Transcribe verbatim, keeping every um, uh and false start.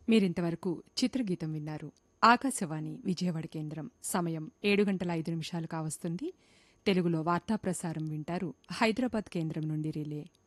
మీరింతవరకు చిత్రగీతం విన్నారు. ఆకాశవాణి విజయవాడ కేంద్రం. సమయం ఏడు గంటల ఐదు నిమిషాలు కావస్తుంది. తెలుగులో వార్తా ప్రసారం వింటారు. హైదరాబాద్ కేంద్రం నుండి రిలే.